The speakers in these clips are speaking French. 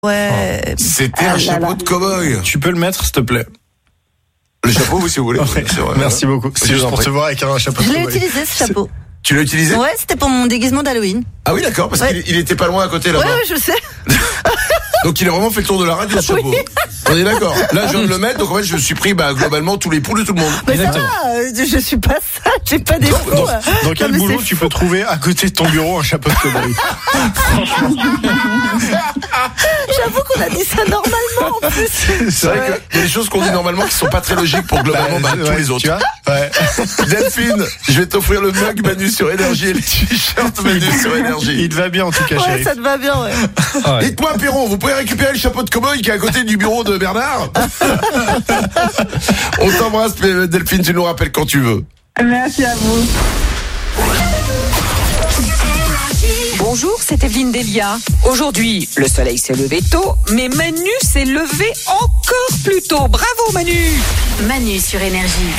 Ouais. C'était un chapeau de cow-boy. Tu peux le mettre, s'il te plaît? Le chapeau, oui, si vous voulez. Ouais. Merci beaucoup. C'est juste pour te voir avec un chapeau de Je l'ai cow-boy. utilisé, ce chapeau. Tu l'as utilisé? Ouais, c'était pour mon déguisement d'Halloween. Ah oui, d'accord, parce qu'il était pas loin à côté là-bas. Ouais, je sais. Donc il a vraiment fait le tour de la radio, ce chapeau. Oui. On est d'accord. Là, je viens de le mettre, donc en fait, je me suis pris globalement tous les poules de tout le monde. Mais ça va, je suis pas ça, j'ai pas des fous. Dans quel boulot tu peux trouver à côté de ton bureau un chapeau de cow-boy? J'avoue qu'on a dit ça normalement en plus. C'est vrai qu'il y a des choses qu'on dit normalement qui sont pas très logiques pour globalement tous les autres. Tu vois? Ouais. Delphine, je vais t'offrir le mug Manu sur Énergie et le t-shirt Manu sur Énergie. Il te va bien en tout cas, Ouais, chérie. ça te va bien, ouais. Ouais. Dites-moi, Perron, vous pouvez récupérer le chapeau de cow-boy qui est à côté du bureau de Bernard? On t'embrasse, Delphine, tu nous rappelles quand tu veux. Merci à vous. Bonjour, c'est Evelyne Delia. Aujourd'hui, le soleil s'est levé tôt, mais Manu s'est levé encore plus tôt. Bravo Manu! Manu sur Énergie.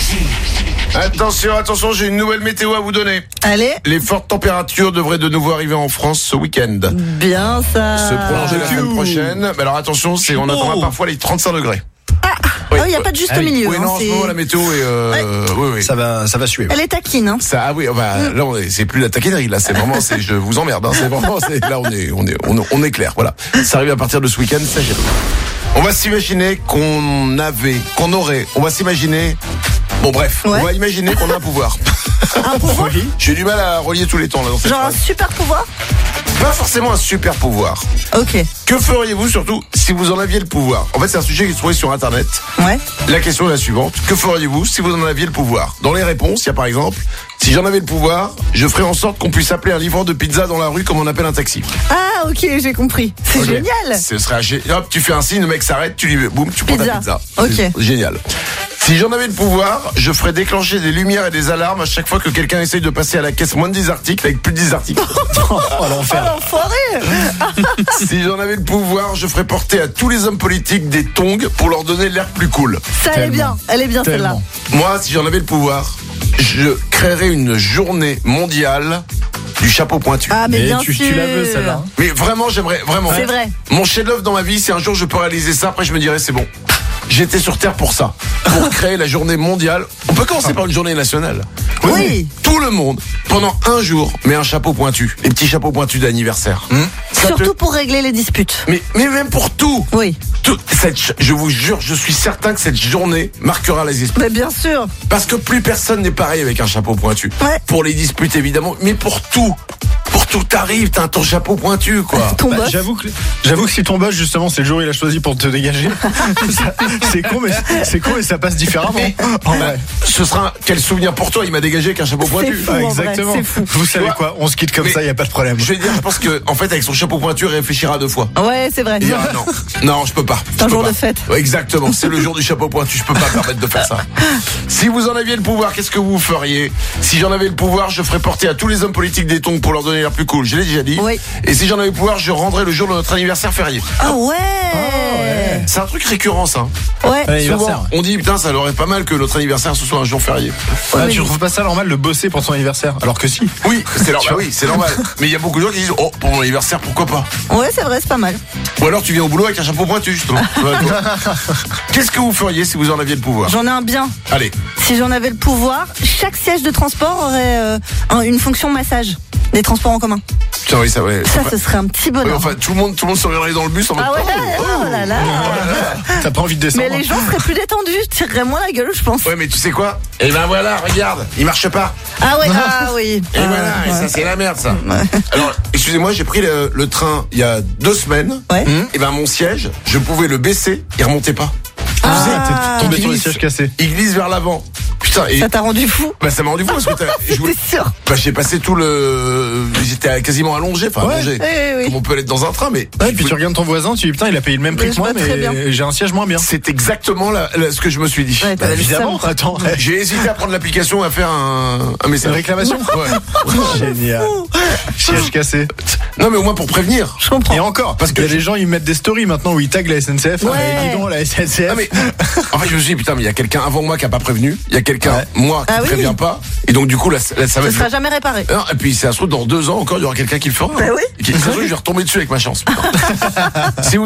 Attention, j'ai une nouvelle météo à vous donner. Allez, Les fortes températures devraient de nouveau arriver en France ce week-end. bien ça. Se prolonger la semaine prochaine. Mais alors attention, on attendra parfois les 35 degrés. Oh, il n'y a pas de juste milieu. Oui, hein, non, en ce moment, la météo est... oui. Ça va suer. Elle est taquine, hein. Ça, oui, là, c'est plus la taquinerie, là, c'est vraiment, je vous emmerde, hein, c'est vraiment, là, on est clair, voilà. Ça arrive à partir de ce week-end, ça, j'ai... On va s'imaginer on va s'imaginer, bon, bref, Ouais. on va imaginer qu'on a un pouvoir. Un pouvoir. J'ai du mal à relier tous les temps, là, dans cette Genre un phrase. super pouvoir. Pas forcément un super pouvoir. Ok. Que feriez-vous, surtout, si vous en aviez le pouvoir? En fait, c'est un sujet qui est trouvé sur Internet. Ouais. La question est la suivante. Que feriez-vous si vous en aviez le pouvoir? Dans les réponses, il y a par exemple, si j'en avais le pouvoir, je ferais en sorte qu'on puisse appeler un livreur de pizza dans la rue comme on appelle un taxi. Ah, ok, j'ai compris. C'est Ok. génial. Ce serait hop, tu fais un signe, le mec s'arrête, tu lui boum, tu prends ta Pizza. pizza. Ok. C'est génial. Si j'en avais le pouvoir, je ferais déclencher des lumières et des alarmes à chaque fois que quelqu'un essaye de passer à la caisse moins de 10 articles avec plus de 10 articles. Oh Oh, l'enfer. l'enfoiré. Si j'en avais le pouvoir, je ferais porter à tous les hommes politiques des tongs pour leur donner l'air plus cool. Ça, elle est bien. Elle est bien, celle-là. Moi, si j'en avais le pouvoir, je créerais une journée mondiale du chapeau pointu. Ah, mais Et bien tu sûr. la veux, celle-là. Mais vraiment, j'aimerais, vraiment. C'est vrai. Mon chef-d'œuvre dans ma vie, si un jour je peux réaliser ça, après je me dirais c'est bon. J'étais sur Terre pour ça, pour créer la journée mondiale. On peut commencer par une journée nationale. Oui. Tout le monde, pendant un jour, met un chapeau pointu. Les petits chapeaux pointus d'anniversaire. Ça Surtout pour régler les disputes. Mais même pour tout. Oui. Je vous jure, je suis certain que cette journée marquera les esprits. Mais bien sûr. Parce que plus personne n'est pareil avec un chapeau pointu. Ouais. Pour les disputes, évidemment, mais pour tout. Pour tout t'arrive, t'as ton chapeau pointu, quoi. Ton Bah, boss. j'avoue que si ton boss justement c'est le jour où il a choisi pour te dégager, c'est con mais ça passe différemment. En vrai. Ce sera quel souvenir pour toi, il m'a dégagé avec un chapeau pointu. fou. Ah, en vrai, exactement. c'est fou. Vous savez quoi? On se quitte comme Mais- ça, y a pas de problème. Je vais dire, je pense que, en fait, avec son chapeau pointu, il réfléchira 2 fois. Ouais, c'est vrai. Il dira non, je peux pas. C'est un jour de fête. Ouais, exactement, c'est le jour du chapeau pointu, je peux pas me permettre de faire ça. Si vous en aviez le pouvoir, qu'est-ce que vous feriez? Si j'en avais le pouvoir, je ferais porter à tous les hommes politiques des tongs pour leur donner l'air plus cool. Je l'ai déjà dit. Oui. Et si j'en avais le pouvoir, je rendrais le jour de notre anniversaire férié. Ah ouais. C'est un truc récurrent, ça. Ouais. Anniversaire. Souvent, on dit, putain, ça l'aurait pas mal que notre anniversaire ce soit un jour férié. Ah, tu trouves pas ça normal de bosser pour son anniversaire? Alors que si. Oui, c'est normal. Oui, c'est normal. Mais il y a beaucoup de gens qui disent, oh, pour mon anniversaire, pourquoi pas? Ouais, c'est vrai, c'est pas mal. Ou alors tu viens au boulot avec un chapeau pointu, justement. Ouais, toi. Qu'est-ce que vous feriez si vous en aviez le pouvoir? J'en ai un bien. Allez. Si j'en avais le pouvoir, chaque siège de transport aurait une fonction massage des transports en commun. Tiens, oui, ça, ouais. Ça, ce serait un petit Ouais, bonheur. enfin, tout le monde se regarderait dans le bus en mode. Ah ouais, oh là là. T'as pas envie de descendre? Mais les gens seraient plus détendus, tireraient moins la gueule, je pense. Ouais, mais tu sais quoi? Et ben voilà, regarde, il marche pas. Ah ouais, ah oui. Et voilà, et ça c'est la merde, ça. Alors, excusez-moi, j'ai pris le train il y a 2 semaines. Ouais. Et ben mon siège, je pouvais le baisser, il remontait pas. Ah, T'es tombé sur le glisse. siège cassé. Il glisse vers l'avant. Putain, et ça t'a rendu fou. bah ça m'a rendu fou parce que T'es sûr? j'ai passé tout j'étais quasiment allongé, enfin Ouais. allongé. Oui. Comme on peut l'être dans un train, mais Ouais, puis tu regardes ton voisin, tu dis putain, il a payé le même prix Mais que je moi, vois très bien. mais j'ai un siège moins bien. c'est exactement ce que je me suis dit. Ouais, t'avais le Évidemment, seum. attends. J'ai hésité à prendre l'application et à faire un Une message. réclamation? Ouais. Génial. Siège cassé. Non mais au moins pour prévenir. Je comprends. Et encore, parce que qu'il y a des gens, ils mettent des stories maintenant où ils taguent la SNCF. Ouais. Dis donc, la SNCF. Ah mais en fait je me suis dit putain mais il y a quelqu'un avant moi qui a pas prévenu, il y a quelqu'un quelqu'un, moi, qui Ah oui. préviens pas, et donc du coup, là, ça va Ce être... sera jamais réparé. Non, et puis, ça se trouve, dans 2 ans encore, il y aura quelqu'un qui le fera. Bah oui. Et qui, ça se trouve, je vais retomber dessus avec ma chance. Si vous